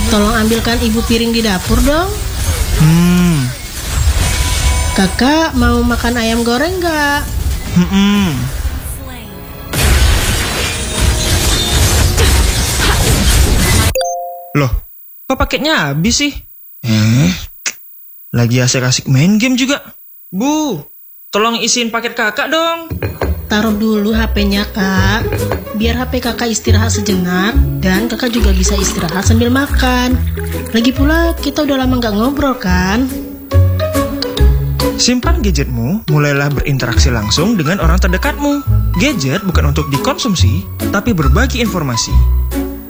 Tolong ambilkan ibu piring di dapur dong. Kakak mau makan ayam goreng nggak? Loh, kok paketnya habis sih? Lagi asik-asik main game juga. Bu, tolong isiin paket kakak dong. Taruh dulu HP-nya, Kak. Biar HP kakak istirahat sejenak dan kakak juga bisa istirahat sambil makan. Lagi pula kita udah lama nggak ngobrol kan? Simpan gadgetmu, mulailah berinteraksi langsung dengan orang terdekatmu. Gadget bukan untuk dikonsumsi, tapi berbagi informasi.